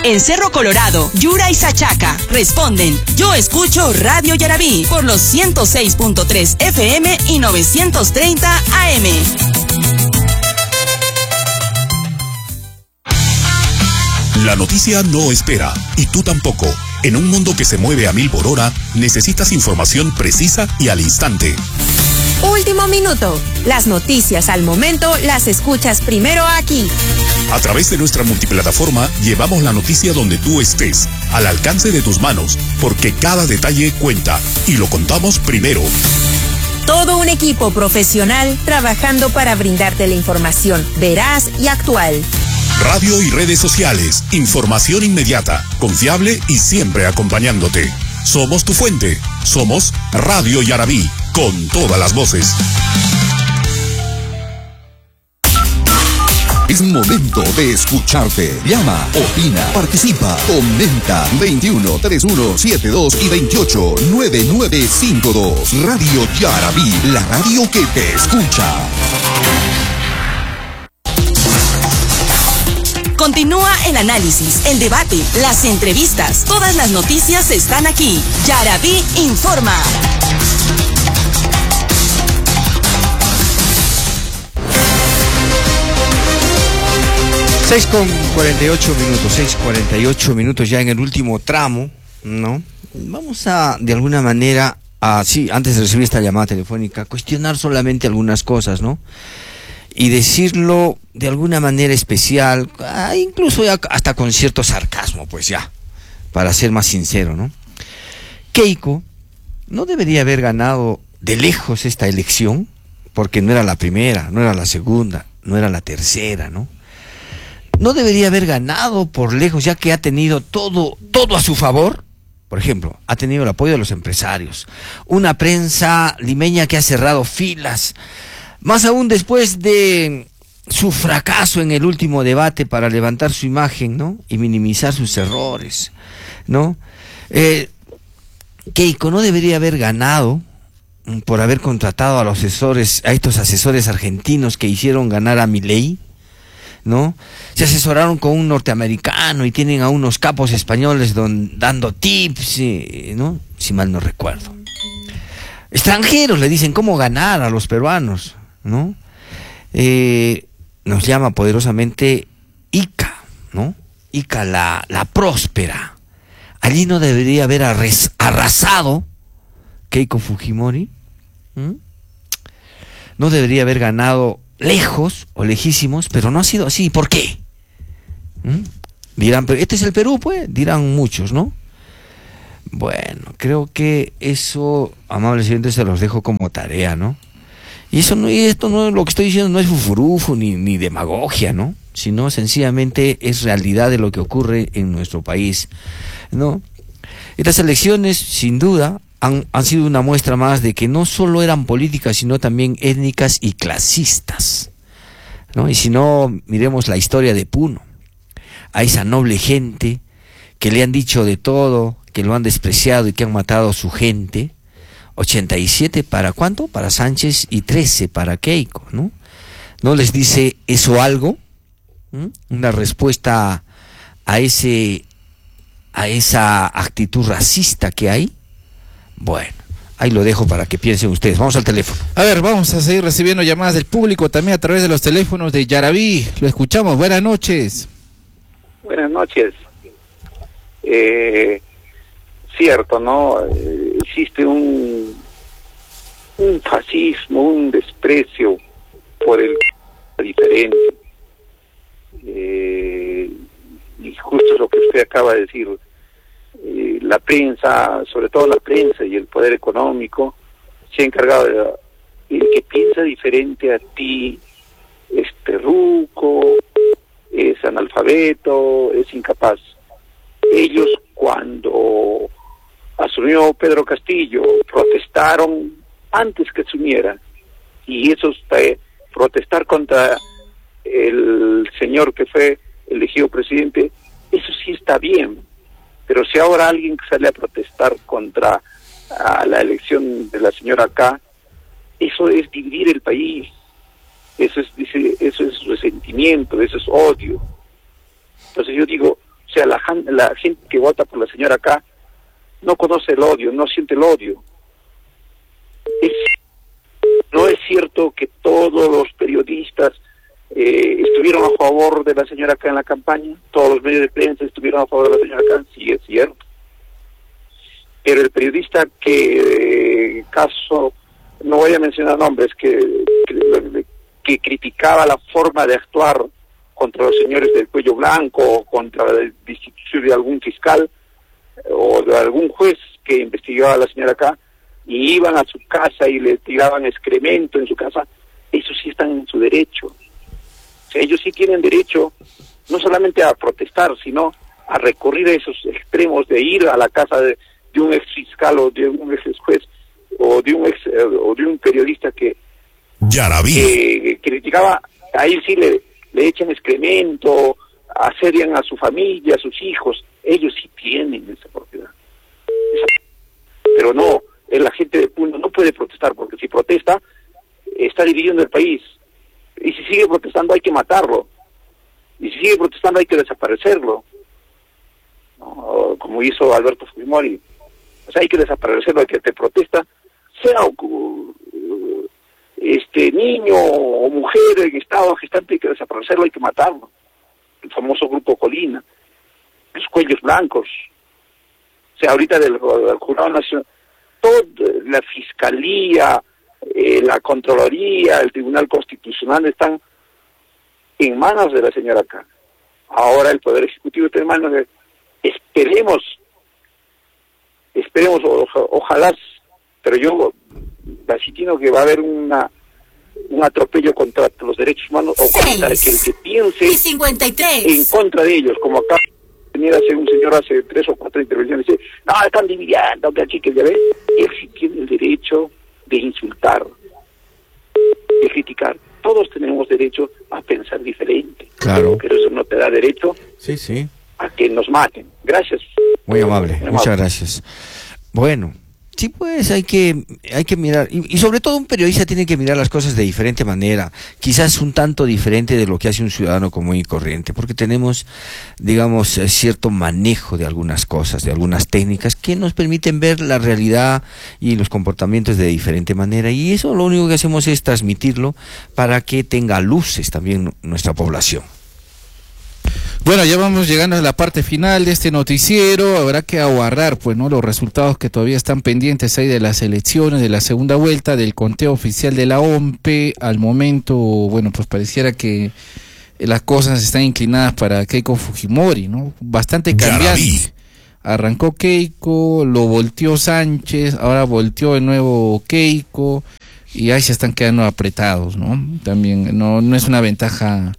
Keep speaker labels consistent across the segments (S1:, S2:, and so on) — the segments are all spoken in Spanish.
S1: En Cerro Colorado, Yura y Sachaca responden: yo escucho Radio Yarabí por los 106.3 FM y 930 AM.
S2: La noticia no espera, y tú tampoco. En un mundo que se mueve a 1000 por hora, necesitas información precisa y al instante.
S3: Último minuto. Las noticias al momento las escuchas primero aquí.
S2: A través de nuestra multiplataforma, llevamos la noticia donde tú estés, al alcance de tus manos, porque cada detalle cuenta, y lo contamos primero.
S3: Todo un equipo profesional trabajando para brindarte la información veraz y actual.
S2: Radio y redes sociales, información inmediata, confiable y siempre acompañándote. Somos tu fuente, somos Radio Yarabí, con todas las voces.
S4: Es momento de escucharte. Llama, opina, participa, comenta. 21 31 72 y 28 9952. Radio Yarabí, la radio que te escucha.
S1: Continúa el análisis, el debate, las entrevistas. Todas las noticias están aquí. Yarabí informa.
S5: Con 6:48 minutos ya en el último tramo, ¿no? Vamos a, de alguna manera, sí, antes de recibir esta llamada telefónica, cuestionar solamente algunas cosas, ¿no? Y decirlo de alguna manera especial, incluso ya hasta con cierto sarcasmo, pues ya, para ser más sincero, ¿no? Keiko no debería haber ganado de lejos esta elección, porque no era la primera, no era la segunda, no era la tercera, ¿no? No debería haber ganado por lejos, ya que ha tenido todo a su favor. Por ejemplo, ha tenido el apoyo de los empresarios, una prensa limeña que ha cerrado filas, más aún después de su fracaso en el último debate para levantar su imagen, ¿no? Y minimizar sus errores, ¿no? Keiko no debería haber ganado por haber contratado a estos asesores argentinos que hicieron ganar a Milei, ¿no? Se asesoraron con un norteamericano y tienen a unos capos españoles dando tips, ¿no? Si mal no recuerdo. Extranjeros le dicen cómo ganar a los peruanos, ¿no? Nos llama poderosamente Ica, ¿no? Ica la próspera. Allí no debería haber arrasado Keiko Fujimori. No debería haber ganado lejos o lejísimos, pero no ha sido así. ¿Por qué? Dirán, pero este es el Perú, pues, dirán muchos, ¿no? Bueno, creo que eso, amables oyentes, se los dejo como tarea, ¿no? Y esto no, lo que estoy diciendo no es fufurufo ni demagogia, ¿no? Sino sencillamente es realidad de lo que ocurre en nuestro país, ¿no? Estas elecciones, sin duda, han sido una muestra más de que no solo eran políticas, sino también étnicas y clasistas, ¿no? Y si no, miremos la historia de Puno, a esa noble gente que le han dicho de todo, que lo han despreciado y que han matado a su gente. 87 para ¿cuánto? Para Sánchez y 13 para Keiko, ¿no? ¿No les dice eso algo? Una respuesta a esa actitud racista que hay. Bueno, ahí lo dejo para que piensen ustedes. Vamos al teléfono.
S6: A ver, vamos a seguir recibiendo llamadas del público también a través de los teléfonos de Yarabí. Lo escuchamos. Buenas noches.
S7: Buenas noches. Cierto, ¿no? Existe un fascismo, un desprecio por el diferente. Y justo lo que usted acaba de decir, la prensa, sobre todo la prensa y el poder económico, se ha encargado de el que piensa diferente a ti es terruco, es analfabeto, es incapaz. Ellos, cuando asumió Pedro Castillo, protestaron antes que asumiera, y eso protestar contra el señor que fue elegido presidente, eso sí está bien, pero si ahora alguien que sale a protestar contra la elección de la señora K, eso es dividir el país, eso es resentimiento, eso es odio. Entonces yo digo, O sea, la gente que vota por la señora acá no conoce el odio, no siente el odio. No es cierto que todos los periodistas estuvieron a favor de la señora acá en la campaña, todos los medios de prensa estuvieron a favor de la señora acá, sí es cierto. Pero el periodista caso, no voy a mencionar nombres, que criticaba la forma de actuar contra los señores del cuello blanco, contra la destitución de algún fiscal o de algún juez que investigaba a la señora acá, y iban a su casa y le tiraban excremento en su casa, esos sí están en su derecho. O sea, ellos sí tienen derecho no solamente a protestar, sino a recurrir a esos extremos de ir a la casa de un ex fiscal o de un ex juez o de un periodista que criticaba. A él sí le echan excremento, asedian a su familia, a sus hijos. Ellos sí tienen esa propiedad. Pero no, la gente de Puno no puede protestar, porque si protesta está dividiendo el país, y si sigue protestando hay que matarlo, y si sigue protestando hay que desaparecerlo, ¿no? Como hizo Alberto Fujimori. O sea, hay que desaparecerlo, el que te protesta, sea niño o mujer en estado gestante, hay que desaparecerlo, hay que matarlo. El famoso Grupo Colina, los cuellos blancos. O sea, ahorita del Jurado Nacional, toda la Fiscalía, la Contraloría, el Tribunal Constitucional están en manos de la señora acá. Ahora el Poder Ejecutivo está en manos de... Esperemos, ojalá, pero yo vaticino que va a haber un atropello contra los derechos humanos, o contra que el que piense
S1: 53
S7: en contra de ellos, como acá venía un señor hace 3 o 4 intervenciones y dice, no, están dividiendo, que aquí, que ya ves. Él sí tiene el derecho de insultar, de criticar. Todos tenemos derecho a pensar diferente.
S5: Claro.
S7: Pero eso no te da derecho a que nos maten. Gracias.
S5: Muy amable, muchas gracias. Bueno, sí, pues hay que mirar, y sobre todo un periodista tiene que mirar las cosas de diferente manera, quizás un tanto diferente de lo que hace un ciudadano común y corriente, porque tenemos, digamos, cierto manejo de algunas cosas, de algunas técnicas que nos permiten ver la realidad y los comportamientos de diferente manera, y eso lo único que hacemos es transmitirlo para que tenga luces también nuestra población.
S6: Bueno, ya vamos llegando a la parte final de este noticiero. Habrá que aguardar, pues, ¿no?, los resultados que todavía están pendientes ahí de las elecciones, de la segunda vuelta, del conteo oficial de la OMPE. Al momento, bueno, pues pareciera que las cosas están inclinadas para Keiko Fujimori, ¿no? Bastante cambiante. Arrancó Keiko, lo volteó Sánchez, ahora volteó de nuevo Keiko, y ahí se están quedando apretados, ¿no? También no es una ventaja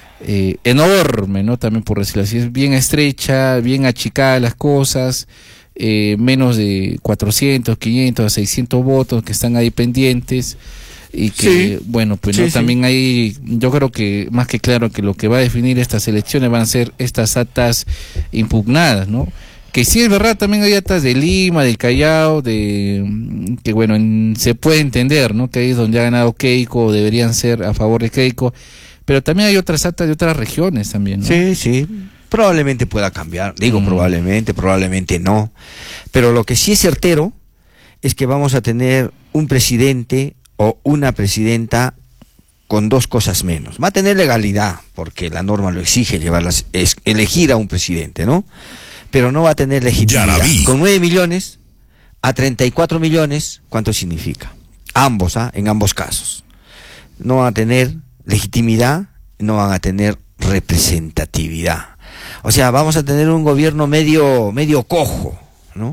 S6: enorme, ¿no? También, por decirlo así, es bien estrecha, bien achicada las cosas, menos de 400, 500, 600 votos que están ahí pendientes, y que, bueno, pues no, también hay, yo creo que más que claro que lo que va a definir estas elecciones van a ser estas actas impugnadas, ¿no? Que sí es verdad, también hay actas de Lima, del Callao, que bueno, se puede entender, ¿no?, que ahí es donde ha ganado Keiko, o deberían ser a favor de Keiko. Pero también hay otras actas de otras regiones también, ¿no?
S5: Sí, probablemente pueda cambiar, digo probablemente no, pero lo que sí es certero es que vamos a tener un presidente o una presidenta con 2 cosas menos. Va a tener legalidad, porque la norma lo exige, elegir a un presidente, ¿no? Pero no va a tener legitimidad. Con 9 millones a 34 millones, ¿cuánto significa? Ambos, en ambos casos. No van a tener legitimidad, no van a tener representatividad. O sea, vamos a tener un gobierno medio cojo, ¿no?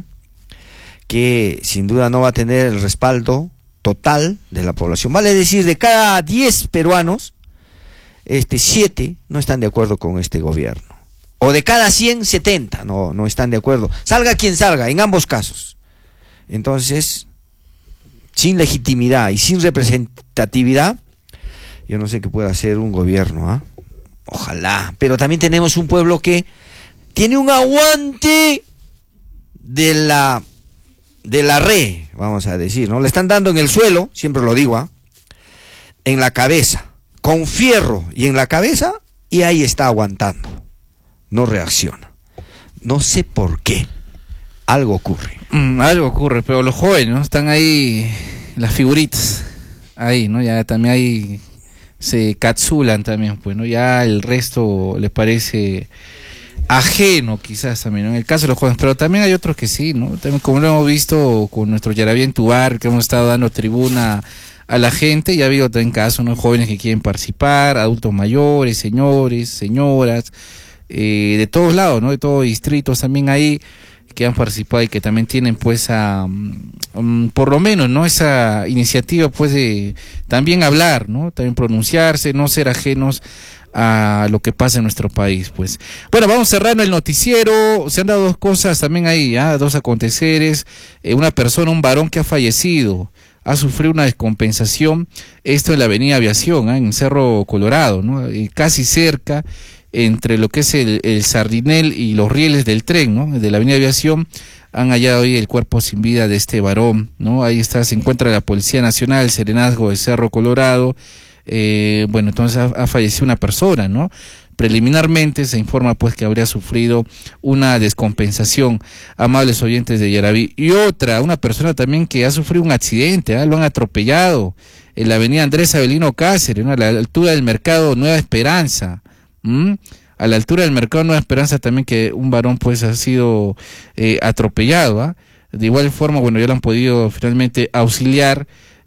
S5: Que sin duda no va a tener el respaldo total de la población. Vale decir, de cada 10 peruanos, 7 no están de acuerdo con este gobierno. O de cada 100, 70 no están de acuerdo. Salga quien salga, en ambos casos. Entonces, sin legitimidad y sin representatividad, yo no sé qué puede hacer un gobierno, Ojalá. Pero también tenemos un pueblo que tiene un aguante de la red, vamos a decir, ¿no? Le están dando en el suelo, siempre lo digo, en la cabeza, con fierro y en la cabeza, y ahí está aguantando. No reacciona. no sé por qué. Algo ocurre.
S6: Algo ocurre, pero los jóvenes, ¿no? Están ahí, las figuritas, ahí, ¿no? Ya también ahí se capsulan también, pues, ¿no? Ya el resto les parece ajeno quizás también, ¿no? En el caso de los jóvenes, pero también hay otros que sí, ¿no? También, como lo hemos visto con nuestro Yaraví en tu bar, que hemos estado dando tribuna a la gente, ya ha habido también casos, ¿no? Jóvenes que quieren participar, adultos mayores, señores, señoras, de todos lados, ¿no? De todos distritos también ahí, que han participado y que también tienen pues por lo menos, ¿no? Esa iniciativa pues de también hablar, ¿no? También pronunciarse, no ser ajenos a lo que pasa en nuestro país, pues. Bueno, vamos cerrando el noticiero. Se han dado dos cosas también ahí, dos aconteceres. Una persona, un varón que ha fallecido, ha sufrido una descompensación, esto en la avenida Aviación, en Cerro Colorado, ¿no? Casi cerca, entre lo que es el Sardinel y los rieles del tren, ¿no? De la avenida Aviación, han hallado hoy el cuerpo sin vida de este varón, ¿no? Ahí está, se encuentra la Policía Nacional, Serenazgo de Cerro Colorado. Bueno, entonces ha fallecido una persona, ¿no? Preliminarmente se informa pues que habría sufrido una descompensación, amables oyentes de Yaraví. Y una persona también que ha sufrido un accidente, lo han atropellado en la avenida Andrés Avelino Cáceres, ¿no? A la altura del mercado Nueva Esperanza. A la altura del mercado Nueva Esperanza también, que un varón pues ha sido atropellado. De igual forma, bueno, ya lo han podido finalmente auxiliar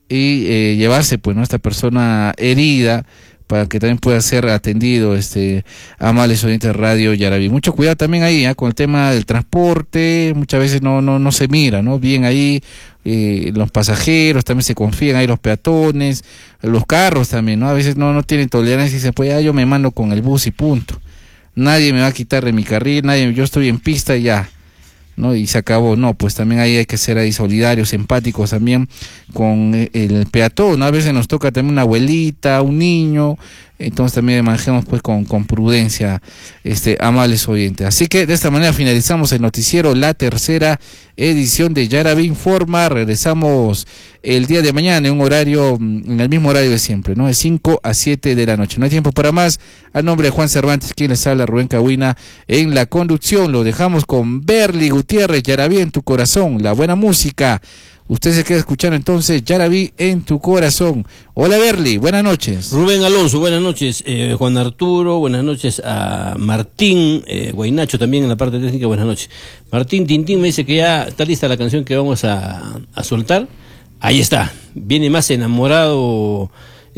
S6: y llevarse pues, ¿no? Esta persona herida para que también pueda ser atendido, amables oyentes de Radio Yaraví. Mucho cuidado también ahí, con el tema del transporte, muchas veces no se mira, ¿no? Bien ahí, los pasajeros también se confían, ahí los peatones, los carros también, ¿no? A veces no tienen tolerancia y dicen, pues yo me mando con el bus y punto. Nadie me va a quitar de mi carril, yo estoy en pista y ya, ¿no? Y se acabó. No, pues también ahí hay que ser ahí solidarios, empáticos también con el peatón, ¿no? A veces nos toca también una abuelita, un niño, entonces también manejemos pues con prudencia, amables oyentes. Así que de esta manera finalizamos el noticiero, la tercera edición de Yaraví Informa. Regresamos el día de mañana en el mismo horario de siempre, ¿no? De 5 a 7 de la noche. No hay tiempo para más. A nombre de Juan Cervantes, quien les habla, Rubén Cahuina en la conducción. Lo dejamos con Berly Gutiérrez, Yaraví en tu corazón, la buena música. Usted se queda escuchando entonces Yaraví en tu corazón. Hola Berly, buenas noches.
S8: Rubén Alonso, buenas noches. Juan Arturo, buenas noches. A Martín, Guaynacho también en la parte técnica, buenas noches. Martín Tintín me dice que ya está lista la canción que vamos a soltar. Ahí está, viene más enamorado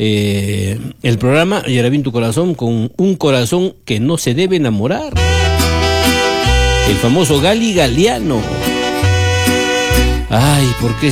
S8: el programa Yaraví en tu corazón, con un corazón que no se debe enamorar. El famoso Gali Galeano. Ay, ¿por qué